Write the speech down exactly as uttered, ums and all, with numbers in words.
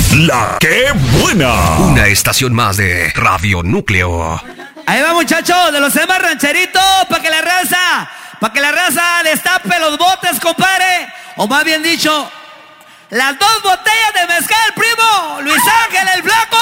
La que buena. Una estación más de Radio Núcleo. Ahí va, muchachos, de los temas rancheritos, para que la raza, para que la raza destape los botes, compadre. O más bien dicho, las dos botellas de mezcal, primo. Luis Ángel el Flaco.